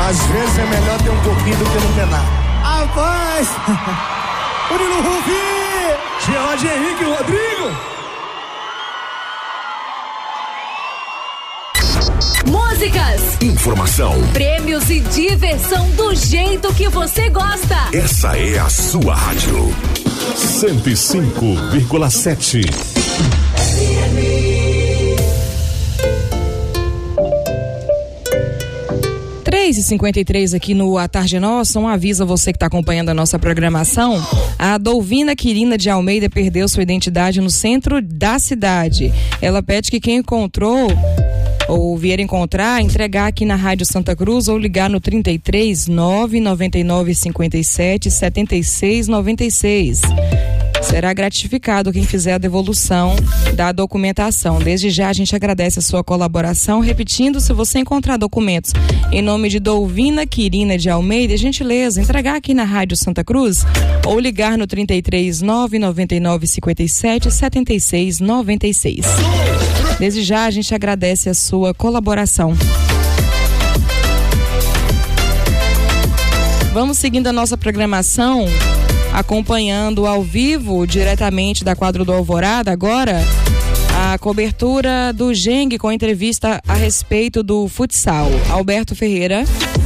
Às vezes é melhor ter um pouquinho do que não ter nada. Rapaz! Murilo Rufi! Gerard Henrique Rodrigo! Músicas, informação, prêmios e diversão do jeito que você gosta. Essa é a sua rádio. 105,7. 3h53 aqui no A Tarde Nossa. Um aviso a você que está acompanhando a nossa programação. A Dolvina Quirina de Almeida perdeu sua identidade no centro da cidade. Ela pede que quem encontrou ou vier encontrar, entregar aqui na Rádio Santa Cruz ou ligar no 33 999 57 76 96. Será gratificado quem fizer a devolução da documentação. Desde já a gente agradece a sua colaboração. Repetindo, se você encontrar documentos em nome de Dolvina Quirina de Almeida, gentileza, entregar aqui na Rádio Santa Cruz ou ligar no 33 999 57 76 96. Desde já a gente agradece a sua colaboração. Vamos seguindo a nossa programação, acompanhando ao vivo, diretamente da quadra do Alvorada, agora, a cobertura do Geng com entrevista a respeito do futsal. Alberto Ferreira.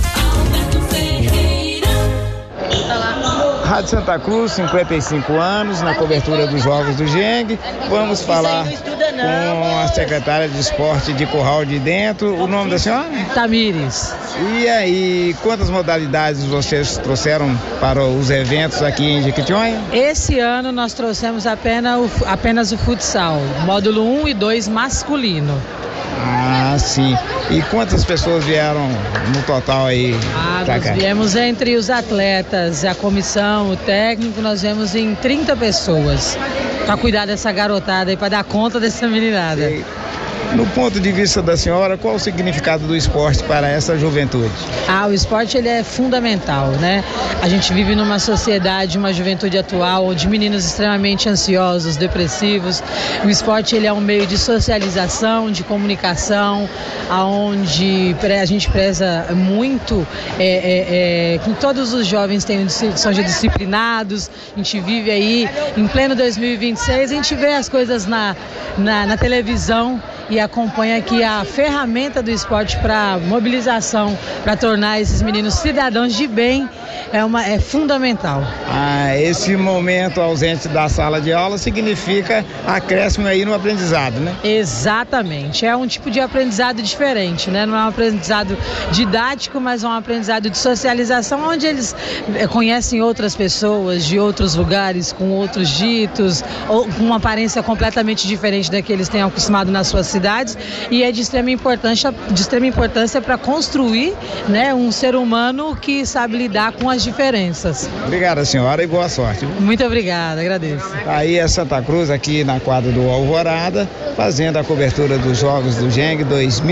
Rádio Santa Cruz, 55 anos, na cobertura dos Jogos do Geng. Vamos falar com a secretária de Esporte de Curral de Dentro. O nome da senhora? Tamires. E aí, quantas modalidades vocês trouxeram para os eventos aqui em Jequitinhonha? Esse ano nós trouxemos apenas o futsal, módulo 1 e 2 masculino. Ah, sim. E quantas pessoas vieram no total aí? Nós viemos entre os atletas, a comissão, o técnico, nós viemos em 30 pessoas para cuidar dessa garotada e para dar conta dessa meninada. Sim. No ponto de vista da senhora, qual o significado do esporte para essa juventude? O esporte ele é fundamental, né? A gente vive numa sociedade, uma juventude atual, de meninos extremamente ansiosos, depressivos. O esporte ele é um meio de socialização, de comunicação, aonde a gente preza muito que todos os jovens são disciplinados. A gente vive aí em pleno 2026, a gente vê as coisas na televisão e acompanha aqui a ferramenta do esporte para mobilização, para tornar esses meninos cidadãos de bem, é fundamental. Esse momento ausente da sala de aula significa acréscimo aí no aprendizado, né? Exatamente, é um tipo de aprendizado diferente, né? Não é um aprendizado didático, mas é um aprendizado de socialização, onde eles conhecem outras pessoas de outros lugares, com outros ditos, ou com uma aparência completamente diferente da que eles têm acostumado nas suas cidades, e é de extrema importância para construir, né, um ser humano que sabe lidar com as diferenças. Obrigada, senhora, e boa sorte. Muito obrigada, agradeço. Aí é Santa Cruz, aqui na quadra do Alvorada, fazendo a cobertura dos Jogos do Geng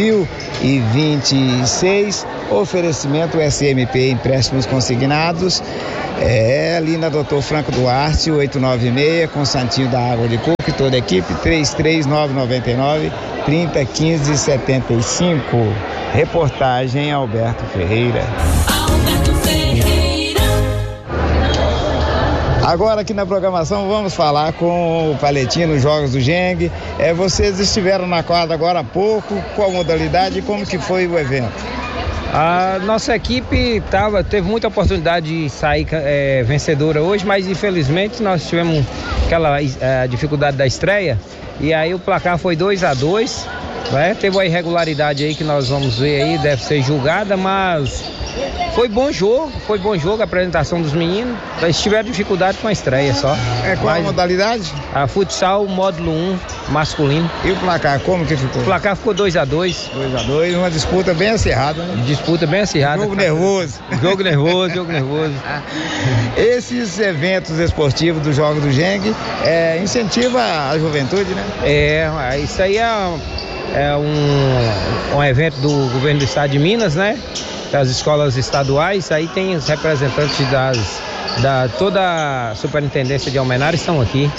2026, oferecimento SMP Empréstimos Consignados, ali na Dr. Franco Duarte, 896, com Santinho da Água de Coco e toda a equipe, 33999 301575. Reportagem Alberto Ferreira. Agora aqui na programação vamos falar com o Paletinho nos Jogos do Geng. Vocês estiveram na quadra agora há pouco, qual modalidade e como que foi o evento? A nossa equipe teve muita oportunidade de sair vencedora hoje, mas infelizmente nós tivemos aquela dificuldade da estreia e aí o placar foi 2-2, né? Teve uma irregularidade aí que nós vamos ver aí, deve ser julgada, mas foi bom jogo a apresentação dos meninos. Eles tiveram dificuldade com a estreia só. Qual a modalidade? A futsal módulo 1 masculino. E o placar, como que ficou? O placar ficou 2-2. 2-2, uma disputa bem acirrada, né? Disputa bem acirrada. Jogo nervoso. Jogo nervoso. Esses eventos esportivos dos Jogos do Geng incentiva a juventude, né? Isso aí é um evento do governo do estado de Minas, né? Das escolas estaduais, aí tem os representantes da toda a superintendência de Almenara estão aqui.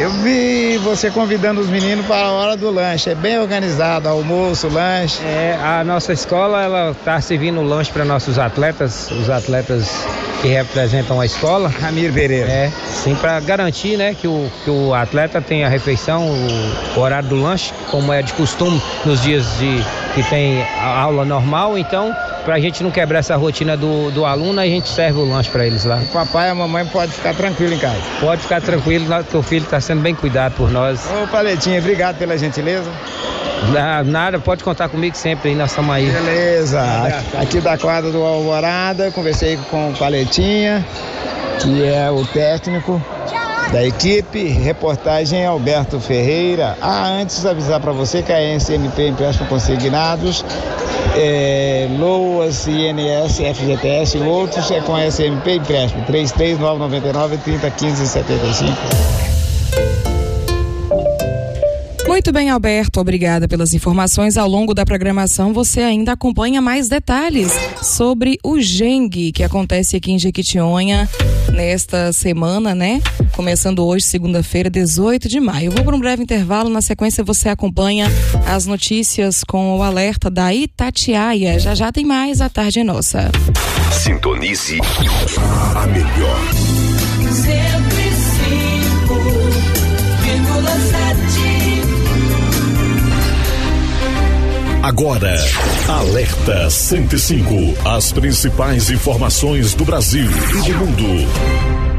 Eu vi você convidando os meninos para a hora do lanche, é bem organizado, almoço, lanche. A nossa escola, ela está servindo lanche para nossos atletas, os atletas que representam a escola. Ramiro Pereira. Sim, para garantir, né, que o atleta tenha a refeição, o horário do lanche, como é de costume nos dias que tem a aula normal, então, pra gente não quebrar essa rotina do aluno, a gente serve o lanche para eles lá. O papai e a mamãe pode ficar tranquilo em casa. Pode ficar tranquilo, que o filho está sendo bem cuidado por nós. Ô Paletinha, obrigado pela gentileza. Nada, pode contar comigo sempre aí, nós estamos aí. Beleza, aqui da quadra do Alvorada, conversei com o Paletinha, que é o técnico da equipe, reportagem Alberto Ferreira. Antes avisar para você que a SMP Empréstimo Consignados, LOAS, INS, FGTS e outros é com a SMP Empréstimo, 33999-3015-75. Muito bem, Alberto, obrigada pelas informações. Ao longo da programação você ainda acompanha mais detalhes sobre o Gengue, que acontece aqui em Jequitinhonha nesta semana, né? Começando hoje, segunda-feira, 18 de maio. Eu vou para um breve intervalo, na sequência você acompanha as notícias com o alerta da Itatiaia. Já já tem mais, a tarde é nossa. Sintonize a melhor. 105,7. Agora, Alerta 105. As principais informações do Brasil e do mundo.